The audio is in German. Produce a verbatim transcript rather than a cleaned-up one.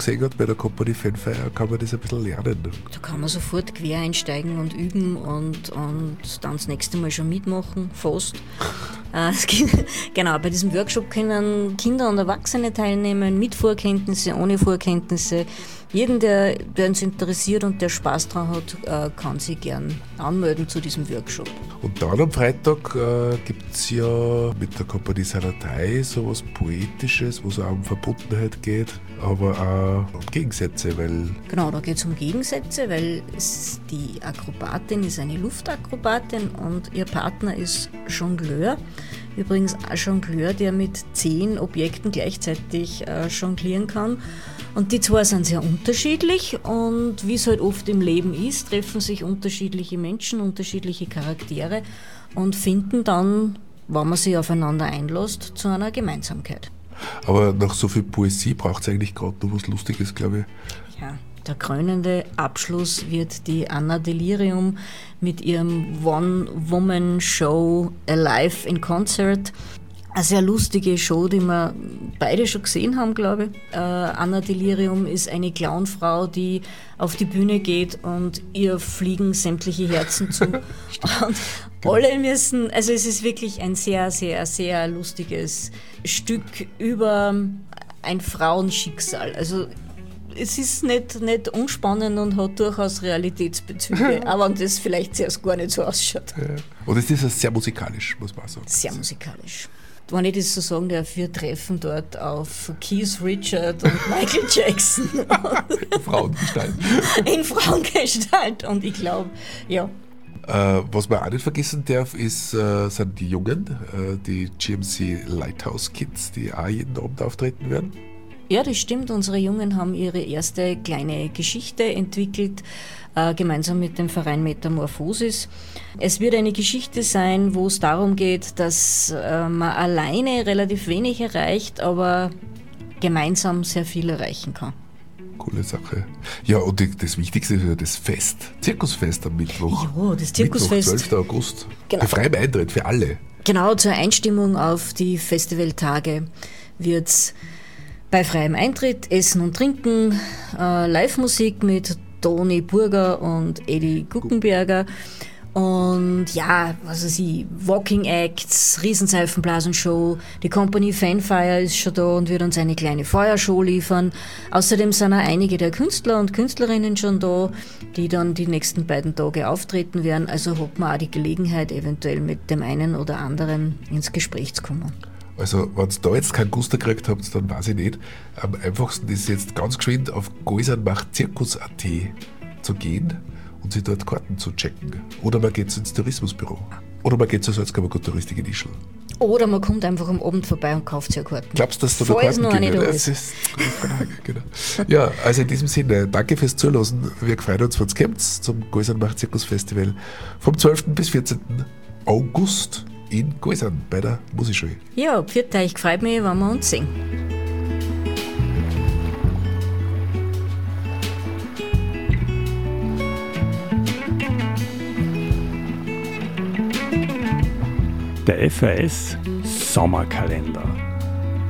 gesehen hat bei der Company Fanfire, kann man das ein bisschen lernen. Da kann man sofort quer einsteigen und üben und, und dann das nächste Mal schon mitmachen, fast. äh, es gibt, genau, bei diesem Workshop können Kinder und Erwachsene teilnehmen, mit Vorkenntnisse, ohne Vorkenntnisse. Jeden, der, der uns interessiert und der Spaß daran hat, äh, kann sich gern anmelden zu diesem Workshop. Und dann am Freitag äh, gibt es ja mit der Kompanie Sanatei so was Poetisches, wo es auch um Verbundenheit geht, aber auch um Gegensätze, weil... Genau, da geht es um Gegensätze, weil es, die Akrobatin ist eine Luftakrobatin und ihr Partner ist Jongleur. Übrigens ein Jongleur, der mit zehn Objekten gleichzeitig äh, jonglieren kann. Und die zwei sind sehr unterschiedlich und wie es halt oft im Leben ist, treffen sich unterschiedliche Menschen, unterschiedliche Charaktere und finden dann, wenn man sich aufeinander einlässt, zu einer Gemeinsamkeit. Aber nach so viel Poesie braucht es eigentlich gerade noch was Lustiges, glaube ich. Ja, der krönende Abschluss wird die Anna Delirium mit ihrem One-Woman-Show Alive in Concert. Eine sehr lustige Show, die wir beide schon gesehen haben, glaube ich. Äh, Anna Delirium ist eine Clownfrau, die auf die Bühne geht und ihr fliegen sämtliche Herzen zu. Und alle müssen, also es ist wirklich ein sehr, sehr, sehr lustiges Stück über ein Frauenschicksal. Also es ist nicht, nicht unspannend und hat durchaus Realitätsbezüge, aber das vielleicht zuerst gar nicht so ausschaut. Ja. Und es ist sehr musikalisch, muss man sagen. Sehr musikalisch. Wenn ich das so sagen darf, wir treffen dort auf Keith Richards und Michael Jackson. In Frauengestalt. In Frauengestalt. Und ich glaube, ja. Äh, was man auch nicht vergessen darf, ist, äh, sind die Jungen, äh, die G M C Lighthouse Kids, die auch jeden Abend auftreten werden. Ja, das stimmt. Unsere Jungen haben ihre erste kleine Geschichte entwickelt, äh, gemeinsam mit dem Verein Metamorphosis. Es wird eine Geschichte sein, wo es darum geht, dass äh, man alleine relativ wenig erreicht, aber gemeinsam sehr viel erreichen kann. Coole Sache. Ja, und die, das Wichtigste ist ja das Fest. Zirkusfest am Mittwoch. Ja, das Zirkusfest. Mittwoch, zwölften August. Genau. Bei freiem Eintritt für alle. Genau, zur Einstimmung auf die Festivaltage wird es bei freiem Eintritt Essen und Trinken, äh, Live-Musik mit Toni Burger und Eddie Guckenberger und ja, was weiß ich, Walking Acts, Riesenseifenblasenshow, die Company Fanfire ist schon da und wird uns eine kleine Feuershow liefern. Außerdem sind auch einige der Künstler und Künstlerinnen schon da, die dann die nächsten beiden Tage auftreten werden, also hat man auch die Gelegenheit, eventuell mit dem einen oder anderen ins Gespräch zu kommen. Also, wenn ihr da jetzt keinen Guster gekriegt habt, dann weiß ich nicht. Am einfachsten ist jetzt ganz geschwind auf goisernmachtzirkus punkt at zu gehen und sich dort Karten zu checken. Oder man geht ins Tourismusbüro. Oder man geht zur Salzkammer Touristik in Ischl. Oder man kommt einfach am Abend vorbei und kauft sich Karten. Glaubst du, dass da noch Falls Karten noch eine gibt? da Das ist. ist eine Frage, genau. Ja, also in diesem Sinne, danke fürs Zuhören. Wir freuen uns, wenn ihr kommt zum Goisernmach-Zirkus Festival vom zwölften bis vierzehnten August in Goisern bei der Musikschule. Ja, pfiat euch, freut mich, wenn wir uns sehen. Der F A S Sommerkalender.